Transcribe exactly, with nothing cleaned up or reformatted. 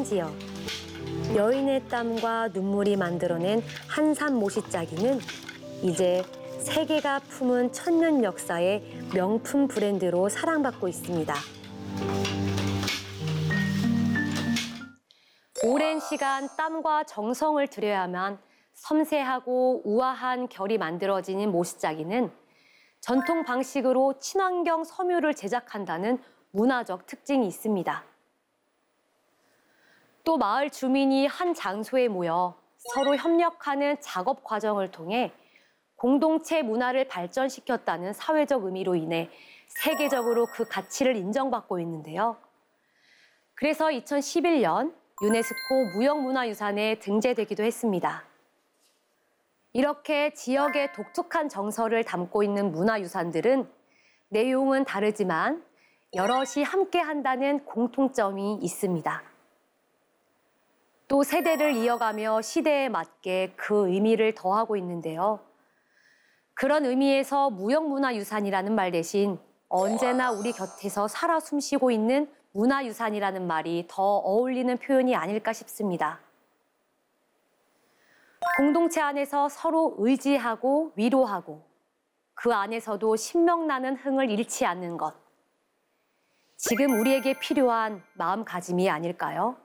심지어 여인의 땀과 눈물이 만들어낸 한산 모시짜기는 이제 세계가 품은 천년 역사의 명품 브랜드로 사랑받고 있습니다. 오랜 시간 땀과 정성을 들여야만 섬세하고 우아한 결이 만들어지는 모시짜기는 전통 방식으로 친환경 섬유를 제작한다는 문화적 특징이 있습니다. 또 마을 주민이 한 장소에 모여 서로 협력하는 작업 과정을 통해 공동체 문화를 발전시켰다는 사회적 의미로 인해 세계적으로 그 가치를 인정받고 있는데요. 그래서 이천십일 년 유네스코 무형문화유산에 등재되기도 했습니다. 이렇게 지역의 독특한 정서를 담고 있는 문화유산들은 내용은 다르지만 여럿이 함께 한다는 공통점이 있습니다. 또 세대를 이어가며 시대에 맞게 그 의미를 더하고 있는데요. 그런 의미에서 무형문화유산이라는 말 대신 언제나 우리 곁에서 살아 숨쉬고 있는 문화유산이라는 말이 더 어울리는 표현이 아닐까 싶습니다. 공동체 안에서 서로 의지하고 위로하고 그 안에서도 신명나는 흥을 잃지 않는 것. 지금 우리에게 필요한 마음가짐이 아닐까요?